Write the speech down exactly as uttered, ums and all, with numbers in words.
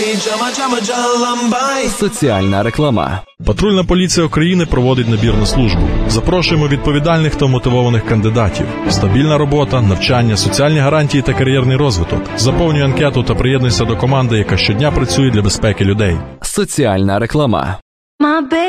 Соціальна реклама. Патрульна поліція України проводить набір на службу. Запрошуємо відповідальних та мотивованих кандидатів. Стабільна робота, навчання, соціальні гарантії та кар'єрний розвиток. Заповнюй анкету та приєднуйся до команди, яка щодня працює для безпеки людей. Соціальна реклама.